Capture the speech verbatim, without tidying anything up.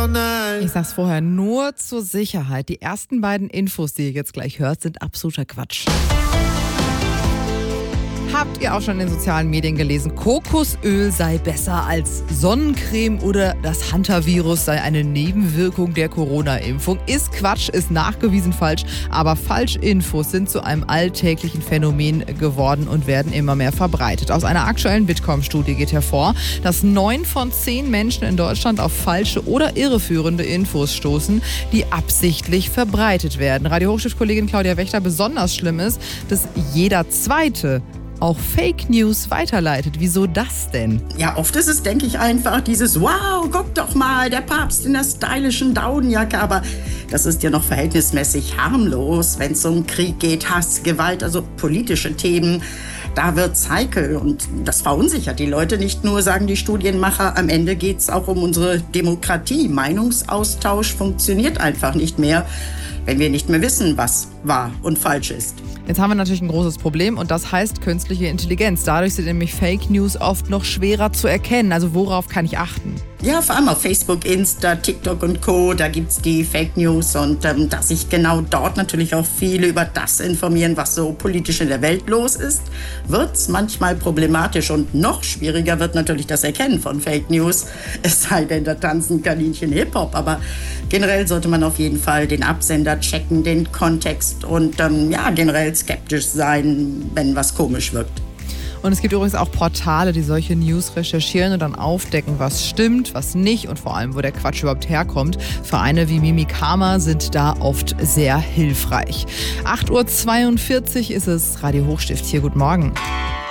Ich sag's vorher nur zur Sicherheit. Die ersten beiden Infos, die ihr jetzt gleich hört, sind absoluter Quatsch. Habt ihr auch schon in den sozialen Medien gelesen, Kokosöl sei besser als Sonnencreme oder das Hantavirus sei eine Nebenwirkung der Corona-Impfung? Ist Quatsch, ist nachgewiesen falsch, aber Falschinfos sind zu einem alltäglichen Phänomen geworden und werden immer mehr verbreitet. Aus einer aktuellen Bitkom-Studie geht hervor, dass neun von zehn Menschen in Deutschland auf falsche oder irreführende Infos stoßen, die absichtlich verbreitet werden. Radio Hochschrift-Kollegin Claudia Wächter, besonders schlimm ist, dass jeder Zweite auch Fake News weiterleitet. Wieso das denn? Ja, oft ist es, denke ich, einfach dieses wow, guck doch mal, der Papst in der stylischen Daunenjacke. Aber das ist ja noch verhältnismäßig harmlos, wenn es um Krieg geht, Hass, Gewalt, also politische Themen. Da wird's heikel und das verunsichert die Leute nicht nur, sagen die Studienmacher. Am Ende geht's auch um unsere Demokratie. Meinungsaustausch funktioniert einfach nicht mehr, wenn wir nicht mehr wissen, was wahr und falsch ist. Jetzt haben wir natürlich ein großes Problem und das heißt künstliche Intelligenz. Dadurch sind nämlich Fake News oft noch schwerer zu erkennen. Also worauf kann ich achten? Ja, vor allem auf Facebook, Insta, TikTok und Co., da gibt's die Fake News und ähm, dass sich genau dort natürlich auch viele über das informieren, was so politisch in der Welt los ist, wird's manchmal problematisch und noch schwieriger wird natürlich das Erkennen von Fake News, es sei denn, da tanzen Kaninchen Hip-Hop, aber generell sollte man auf jeden Fall den Absender checken, den Kontext und ähm, ja, generell skeptisch sein, wenn was komisch wirkt. Und es gibt übrigens auch Portale, die solche News recherchieren und dann aufdecken, was stimmt, was nicht und vor allem, wo der Quatsch überhaupt herkommt. Vereine wie Mimikama sind da oft sehr hilfreich. acht Uhr zweiundvierzig ist es, Radio Hochstift hier, guten Morgen.